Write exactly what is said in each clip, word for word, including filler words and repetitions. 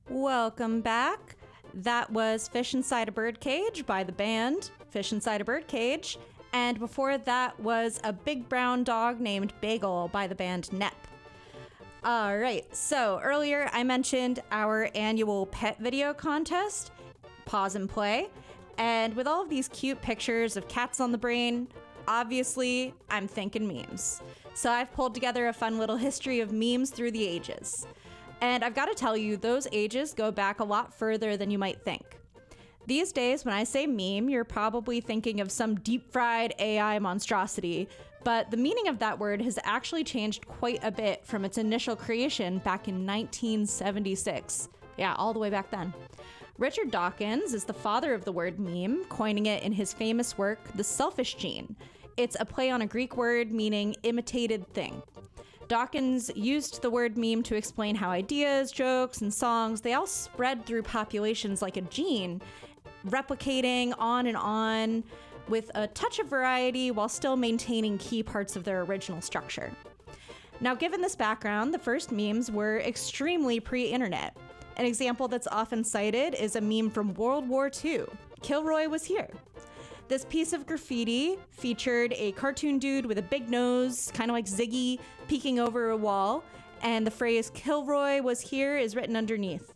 Welcome back. That was Fish Inside a Birdcage by the band Fish Inside a Birdcage. And before that was A Big Brown Dog Named Bagel by the band N E P. All right, so earlier I mentioned our annual pet video contest, Pause and Play. And with all of these cute pictures of cats on the brain, obviously I'm thinking memes. So I've pulled together a fun little history of memes through the ages. And I've got to tell you, those ages go back a lot further than you might think. These days, when I say meme, you're probably thinking of some deep-fried A I monstrosity, but the meaning of that word has actually changed quite a bit from its initial creation back in nineteen seventy-six. Yeah, all the way back then. Richard Dawkins is the father of the word meme, coining it in his famous work, The Selfish Gene. It's a play on a Greek word meaning imitated thing. Dawkins used the word meme to explain how ideas, jokes, and songs, they all spread through populations like a gene, replicating on and on with a touch of variety while still maintaining key parts of their original structure. Now, given this background, the first memes were extremely pre-internet. An example that's often cited is a meme from World War Two. Kilroy was here. This piece of graffiti featured a cartoon dude with a big nose, kind of like Ziggy, peeking over a wall, and the phrase "Kilroy was here" is written underneath.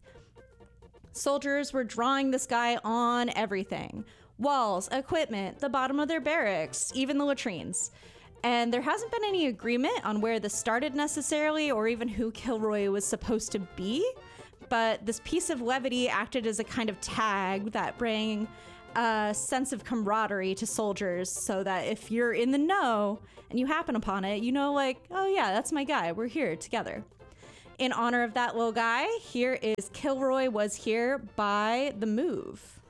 Soldiers were drawing this guy on everything. Walls, equipment, the bottom of their barracks, even the latrines. And there hasn't been any agreement on where this started necessarily, or even who Kilroy was supposed to be, but this piece of levity acted as a kind of tag that bring a sense of camaraderie to soldiers, so that if you're in the know and you happen upon it, you know, like, oh yeah, that's my guy, we're here together. In honor of that little guy, here is Kilroy Was Here by The Move.